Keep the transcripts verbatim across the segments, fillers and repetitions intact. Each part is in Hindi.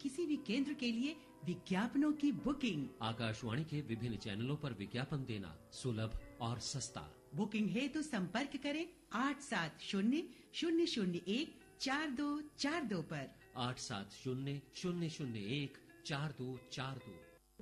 किसी भी केंद्र के लिए विज्ञापनों की बुकिंग। आकाशवाणी के विभिन्न चैनलों पर विज्ञापन देना सुलभ और सस्ता। बुकिंग हेतु तो संपर्क करें आठ सात शून्य शून्य शून्य एक चार दो चार दो पर। आठ सात शून्य शून्य शून्य एक चार दो चार दो।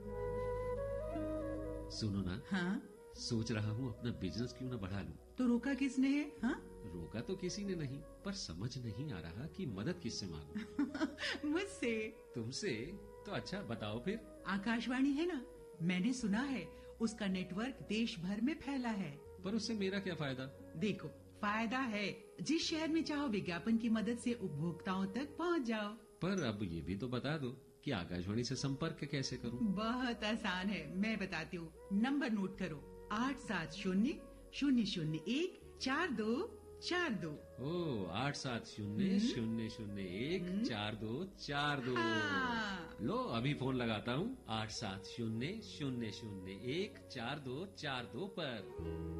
सुनो ना। हाँ, सोच रहा हूँ अपना बिजनेस क्यों न बढ़ा लूं। तो रोका किसने है? हाँ? रोका तो किसी ने नहीं, पर समझ नहीं आ रहा कि मदद किससे मांगूं। मुझसे। तुमसे? तो अच्छा बताओ फिर। आकाशवाणी है ना, मैंने सुना है उसका नेटवर्क देश भर में फैला है। पर उससे मेरा क्या फायदा? देखो, फायदा है, जिस शहर में चाहो विज्ञापन की मदद से उपभोक्ताओं तक पहुंच जाओ। पर अब ये भी तो बता दो कि आकाशवाणी से संपर्क कैसे करूं? बहुत आसान है, मैं बताती हूँ। नंबर नोट करो, आठ सात शून्य शून्य शून्य एक चार दो चार दो। ओ, आठ सात शून्य शून्य शून्य एक चार दो चार दो। हाँ। लो अभी फोन लगाता हूँ आठ सात शून्य शून्य शून्य एक चार दो चार दो पर।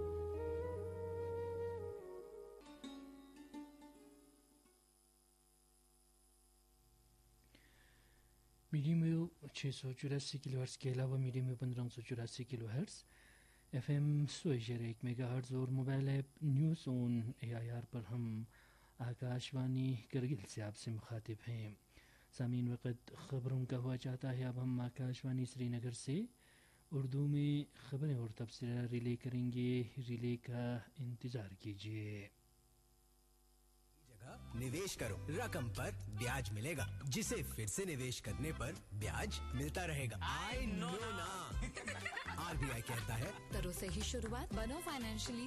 मीडियम वेव छः सौ चौरासी किलो हर्ट्स के अलावा मीडियम वेव पंद्रह सौ चौरासी किलो हर्ट्स, एफ एम सौ इशारे एक मेगा हर्ट्स और mobile app news on A I R पर हम आकाशवाणी करगिल से आपसे मुखातिब हैं। सामीन वक़्त ख़बरों का हुआ चाहता है। अब हम आकाशवाणी श्रीनगर से उर्दू में ख़बरें और तफसीर रिले करेंगे। रिले का इंतज़ार कीजिए। निवेश करो, रकम पर ब्याज मिलेगा, जिसे फिर से निवेश करने पर ब्याज मिलता रहेगा। आई नो ना। आर बी आई कहता है, करो सही शुरुआत, बनो फाइनेंशियली